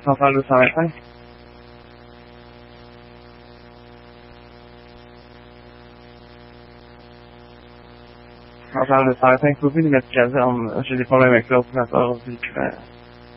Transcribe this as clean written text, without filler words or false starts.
Centrale 225. Centrale 225, vous pouvez nous mettre caserne. J'ai des problèmes avec l'ordinateur véhiculaire.